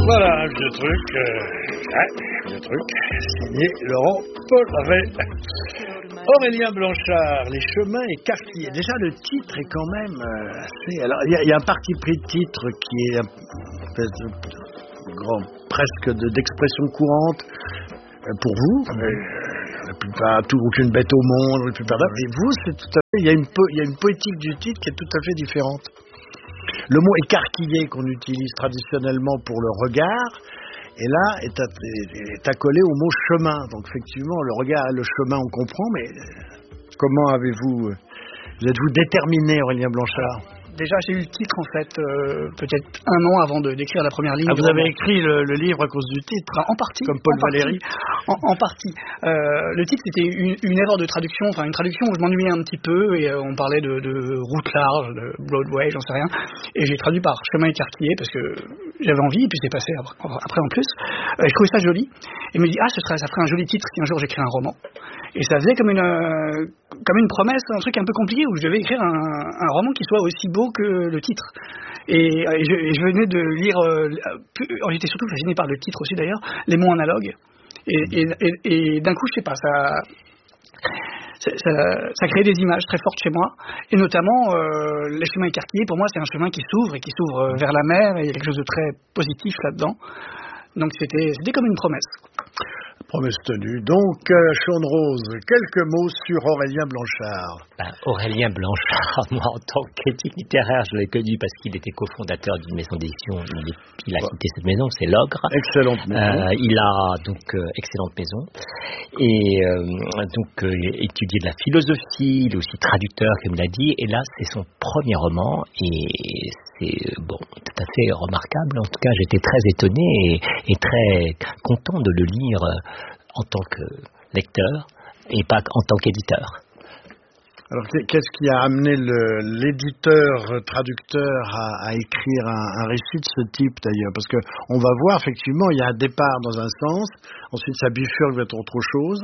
Voilà, vieux truc, signé Laurent Polleret. Aurélien Blanchard, Les chemins écarquillés. Déjà, le titre est quand même assez... Alors, il y a un parti pris de titre qui est une espèce de presque d'expression courante pour vous. La plupart, aucune bête au monde, la plupart. Et vous, c'est tout à fait... Il y a une poétique du titre qui est tout à fait différente. Le mot écarquillé qu'on utilise traditionnellement pour le regard, et là, est accolé au mot chemin. Donc effectivement, le regard et le chemin, on comprend, mais comment êtes-vous déterminé, Aurélien Blanchard ? Déjà, j'ai eu le titre, en fait, peut-être un an avant d'écrire la première ligne. Ah, vous avez écrit le livre à cause du titre, en partie. Comme Paul Valéry. En partie. Le titre, c'était une erreur de traduction, enfin une traduction où je m'ennuyais un petit peu, et on parlait de route large, de Broadway, j'en sais rien. Et j'ai traduit par chemin écarquillé, parce que j'avais envie, et puis c'est passé après en plus. Je trouvais ça joli. Et je me dis, ça ferait un joli titre si un jour j'écris un roman. Et ça faisait comme une promesse, un truc un peu compliqué où je devais écrire un roman qui soit aussi beau que le titre. Et je venais de lire, j'étais surtout fasciné par le titre aussi d'ailleurs, Les mots analogues. Et d'un coup, je sais pas, ça crée des images très fortes chez moi. Et notamment, les chemins écarquillés, pour moi, c'est un chemin qui s'ouvre vers la mer, et il y a quelque chose de très positif là-dedans. Donc c'était comme une promesse. Promesse tenue. Donc, Sean Rose, quelques mots sur Aurélien Blanchard. Aurélien Blanchard, moi, en tant que critique littéraire, je l'ai connu parce qu'il était cofondateur d'une maison d'édition. Il a quitté cette maison, c'est l'Ogre. Excellente maison. Il a donc excellente maison. Et donc, étudié de la philosophie, il est aussi traducteur, comme il l'a dit. Et là, c'est son premier roman. Et c'est tout à fait remarquable. En tout cas, j'étais très étonné et très content de le lire en tant que lecteur et pas en tant qu'éditeur. Alors, qu'est-ce qui a amené l'éditeur-traducteur à écrire un récit de ce type, d'ailleurs ? Parce qu'on va voir, effectivement, il y a un départ dans un sens, ensuite ça bifurque vers autre chose.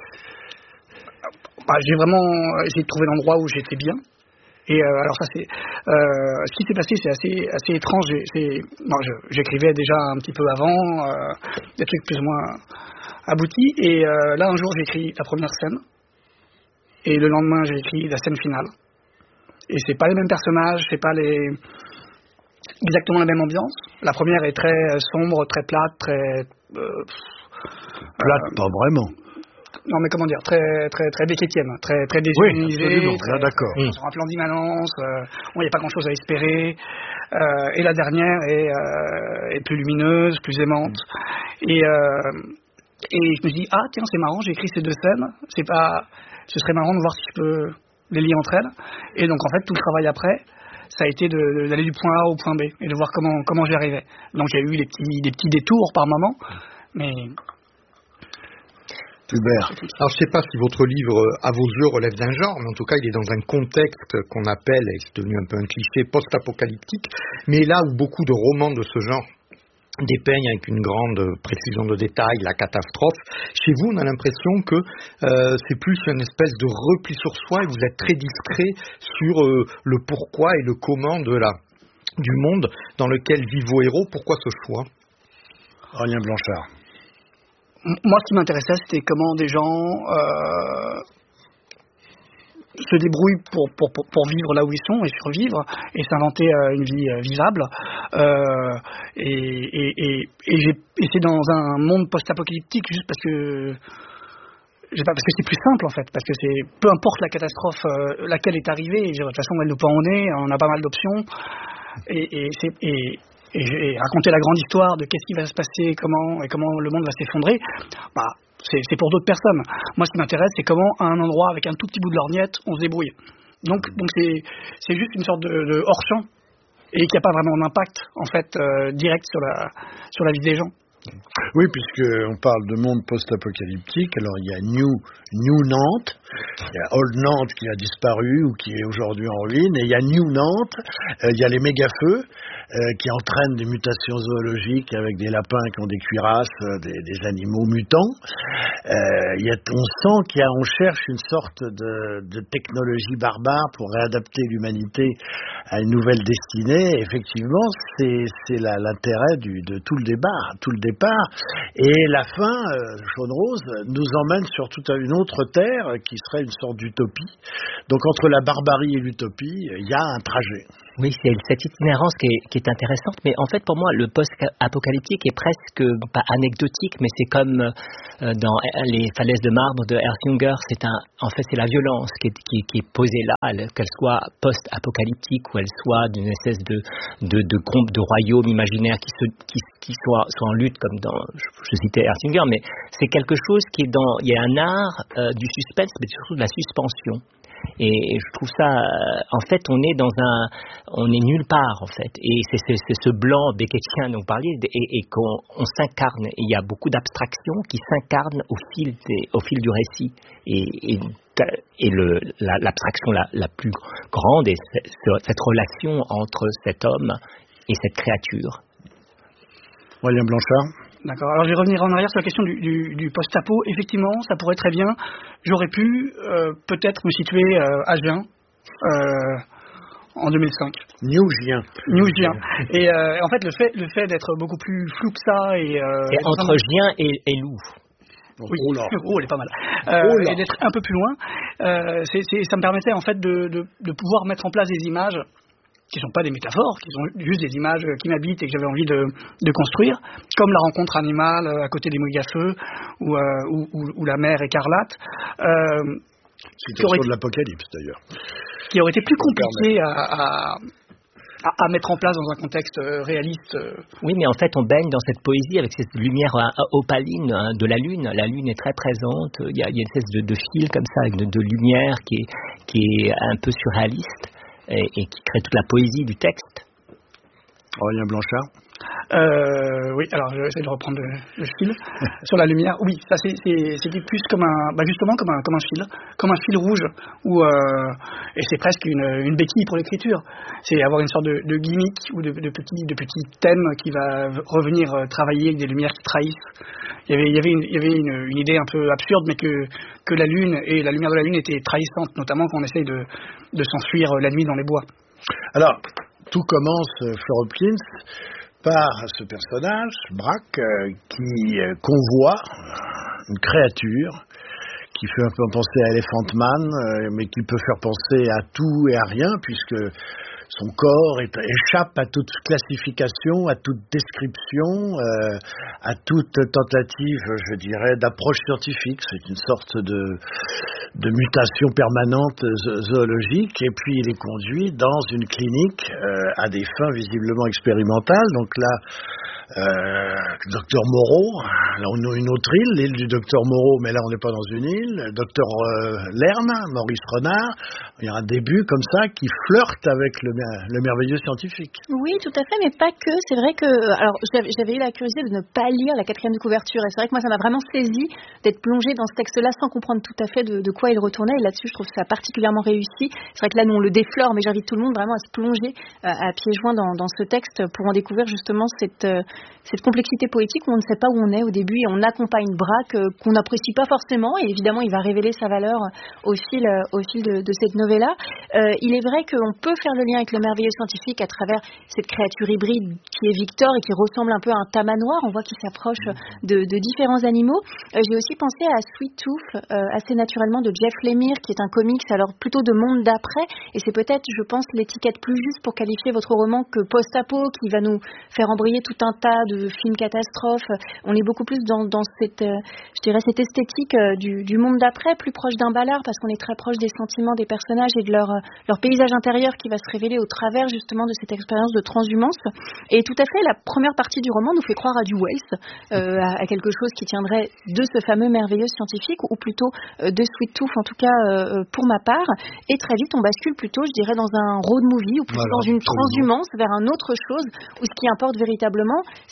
J'ai vraiment essayé de trouver l'endroit où j'étais bien. Et alors ça, c'est ce qui s'est passé, c'est assez étrange. J'écrivais déjà un petit peu avant, des trucs plus ou moins aboutis. Et là, un jour, j'ai écrit la première scène. Et le lendemain, j'ai écrit la scène finale. Et c'est pas les mêmes personnages, c'est pas exactement la même ambiance. La première est très sombre, très plate, très... plate, pas vraiment. Non, mais comment dire, très Beckettienne, très déshumanisée. Oui, là, d'accord. Sur un plan d'immanence, il n'y a pas grand-chose à espérer. Et la dernière est plus lumineuse, plus aimante. Et je me dis, tiens, c'est marrant, j'ai écrit ces deux scènes. Ce serait marrant de voir si je peux les lier entre elles. Et donc, en fait, tout le travail après, ça a été d'aller du point A au point B et de voir comment j'y arrivais. Donc, il y a eu des petits détours par moment, mais... Hubert. Alors, je ne sais pas si votre livre, à vos yeux, relève d'un genre, mais en tout cas, il est dans un contexte qu'on appelle, et c'est devenu un peu un cliché, post-apocalyptique, mais là où beaucoup de romans de ce genre dépeignent avec une grande précision de détail la catastrophe, chez vous, on a l'impression que c'est plus une espèce de repli sur soi et vous êtes très discret sur le pourquoi et le comment du monde dans lequel vivent vos héros. Pourquoi ce choix ? Aurélien Blanchard. Moi, ce qui m'intéressait, c'était comment des gens se débrouillent pour vivre là où ils sont et survivre et s'inventer une vie vivable. Et c'est dans un monde post-apocalyptique juste parce que c'est plus simple en fait, parce que peu importe la catastrophe laquelle est arrivée, de toute façon elle nous pend au nez, on a pas mal d'options et j'ai raconté la grande histoire de qu'est-ce qui va se passer, comment le monde va s'effondrer, c'est pour d'autres personnes. Moi, ce qui m'intéresse, c'est comment, à un endroit, avec un tout petit bout de lorgnette, on se débrouille. Donc c'est juste une sorte de hors-champ, et qui n'a pas vraiment d'impact, en fait, direct sur la vie des gens. Oui, puisqu'on parle de monde post-apocalyptique, alors il y a New Nantes, il y a Old Nantes qui a disparu ou qui est aujourd'hui en ruine, et il y a New Nantes, il y a les méga-feux qui entraînent des mutations zoologiques avec des lapins qui ont des cuirasses, des animaux mutants. On sent qu'on cherche une sorte de technologie barbare pour réadapter l'humanité à une nouvelle destinée. Effectivement, c'est l'intérêt de tout le départ. Et la fin, Jaune Rose, nous emmène sur toute une autre terre qui serait une sorte d'utopie. Donc entre la barbarie et l'utopie, il y a un trajet. Oui, c'est cette itinérance qui est intéressante, mais en fait pour moi le post-apocalyptique est presque pas anecdotique, mais c'est comme dans les falaises de marbre de Earthunger, c'est la violence qui est posée là, qu'elle soit post-apocalyptique ou elle soit d'une espèce de royaume imaginaire qui soit en lutte comme dans, je citais Earthunger, mais c'est quelque chose qui est il y a un art du suspense, mais surtout de la suspension. Et je trouve ça, en fait, on est nulle part, en fait. Et c'est ce blanc beckettien dont vous parliez, et qu'on s'incarne. Et il y a beaucoup d'abstractions qui s'incarnent au fil du récit. Et l'abstraction la plus grande est cette relation entre cet homme et cette créature. William Blanchard. D'accord. Alors je vais revenir en arrière sur la question du post-apo. Effectivement, ça pourrait très bien. J'aurais pu peut-être me situer à Gien en 2005. New Gien. Et en fait, le fait d'être beaucoup plus flou que ça et entre Gien et Loup. Oui, elle est pas mal. Et d'être un peu plus loin, ça me permettait en fait de pouvoir mettre en place des images qui sont pas des métaphores, qui sont juste des images qui m'habitent et que j'avais envie de construire, comme la rencontre animale à côté des méga-feux ou la mer écarlate. Situation de l'apocalypse d'ailleurs. Qui aurait été plus compliqué à mettre en place dans un contexte réaliste. Oui, mais en fait, on baigne dans cette poésie avec cette lumière opaline de la lune. La lune est très présente. Il y a une espèce de fil comme ça, avec de lumière qui est un peu surréaliste. Et qui crée toute la poésie du texte. Aurélien Blanchard. Oui, alors je vais essayer de reprendre le fil sur la lumière. Oui, ça c'était plus comme justement comme un fil rouge et c'est presque une béquille pour l'écriture. C'est avoir une sorte de gimmick ou de petits thèmes qui va revenir travailler avec des lumières qui trahissent. Il y avait une idée un peu absurde, mais que la lune et la lumière de la lune étaient trahissantes, notamment quand on essaye de s'enfuir la nuit dans les bois. Alors, tout commence, Fleur Hopkins, par ce personnage, Brack, qui convoie une créature qui fait un peu penser à Elephant Man, mais qui peut faire penser à tout et à rien, puisque son corps échappe à toute classification, à toute description, à toute tentative, je dirais, d'approche scientifique. C'est une sorte de mutation permanente zoologique, et puis il est conduit dans une clinique à des fins visiblement expérimentales. Donc là, Docteur Moreau, là on a une autre île, l'île du Docteur Moreau, mais là on n'est pas dans une île. Docteur Lerne, Maurice Renard, il y a un début comme ça qui flirte avec le merveilleux scientifique. Oui, tout à fait, mais pas que. C'est vrai que, alors j'avais eu la curiosité de ne pas lire la 4e de couverture, et c'est vrai que moi ça m'a vraiment saisi d'être plongée dans ce texte-là sans comprendre tout à fait de quoi il retournait, et là-dessus je trouve ça particulièrement réussi. C'est vrai que là nous on le déflore, mais j'invite tout le monde vraiment à se plonger à pieds joints dans ce texte pour en découvrir justement cette complexité poétique où on ne sait pas où on est au début et on accompagne Brack qu'on n'apprécie pas forcément, et évidemment il va révéler sa valeur au fil de cette novella. Il est vrai qu'on peut faire le lien avec le merveilleux scientifique à travers cette créature hybride qui est Victor et qui ressemble un peu à un tamanoir. On voit qu'il s'approche de différents animaux. J'ai aussi pensé à Sweet Tooth assez naturellement de Jeff Lemire, qui est un comics alors plutôt de monde d'après, et c'est peut-être, je pense, l'étiquette plus juste pour qualifier votre roman que post-apo, qui va nous faire embrayer tout un tas de films catastrophes. On est beaucoup plus dans cette, je dirais, cette esthétique du monde d'après, plus proche d'un ballard, parce qu'on est très proche des sentiments des personnages et de leur paysage intérieur qui va se révéler au travers justement de cette expérience de transhumance. Et tout à fait, la première partie du roman nous fait croire à du Wells, à quelque chose qui tiendrait de ce fameux merveilleux scientifique, ou plutôt de Sweet Tooth, en tout cas pour ma part. Et très vite, on bascule plutôt, je dirais, dans un road movie, ou plutôt dans une transhumance vers un autre chose, où ce qui importe véritablement,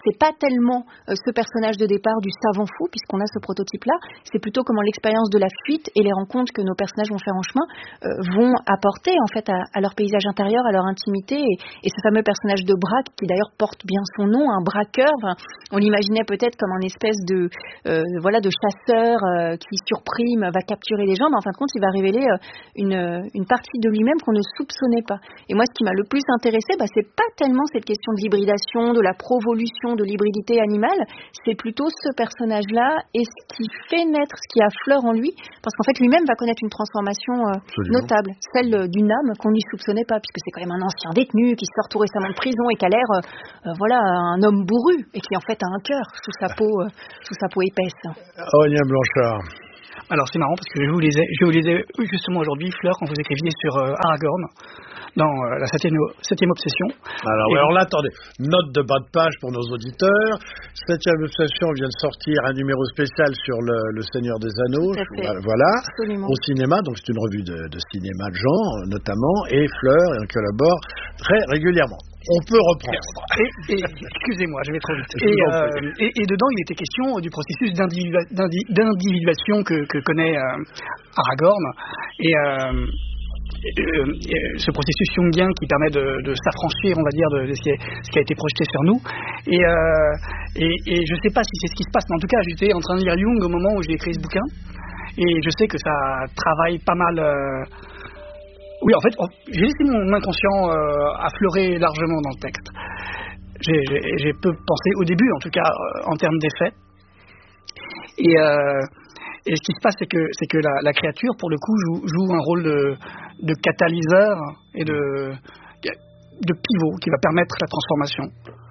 c'est pas tellement ce personnage de départ du savant fou, puisqu'on a ce prototype-là, c'est plutôt comment l'expérience de la fuite et les rencontres que nos personnages vont faire en chemin vont apporter en fait à leur paysage intérieur, à leur intimité, et ce fameux personnage de Braque, qui d'ailleurs porte bien son nom, un braqueur, on l'imaginait peut-être comme un espèce de chasseur qui surprime, va capturer les gens, mais en fin de compte il va révéler une partie de lui-même qu'on ne soupçonnait pas. Et moi ce qui m'a le plus intéressé, c'est pas tellement cette question de l'hybridation, de la provolution de l'hybridité animale, c'est plutôt ce personnage-là et ce qui fait naître, ce qui affleure en lui, parce qu'en fait lui-même va connaître une transformation notable, celle d'une âme qu'on n'y soupçonnait pas, puisque c'est quand même un ancien détenu qui sort tout récemment de prison et qui a l'air un homme bourru et qui en fait a un cœur sous sa peau épaisse. Aurélien Blanchard. Alors c'est marrant parce que je vous lisais justement aujourd'hui, Fleur, quand vous écriviez sur Aragorn dans la 7e obsession. Alors là, attendez, note de bas de page pour nos auditeurs. 7e obsession vient de sortir un numéro spécial sur le Seigneur des Anneaux, voilà, absolument, au cinéma, donc c'est une revue de cinéma de genre notamment, et Fleur collabore très régulièrement. On peut reprendre. Excusez-moi, je vais trop vite. Et dedans, il était question du processus d'individuation que connaît Aragorn. Et ce processus jungien qui permet de s'affranchir, on va dire, de ce qui a été projeté sur nous. Et je ne sais pas si c'est ce qui se passe, mais en tout cas, j'étais en train de lire Jung au moment où j'ai écrit ce bouquin. Et je sais que ça travaille pas mal... Oui, en fait, j'ai laissé mon inconscient affleurer largement dans le texte. J'ai peu pensé, au début en tout cas, en termes d'effets. Et ce qui se passe, c'est que la créature, pour le coup, joue un rôle de catalyseur et de pivot qui va permettre la transformation.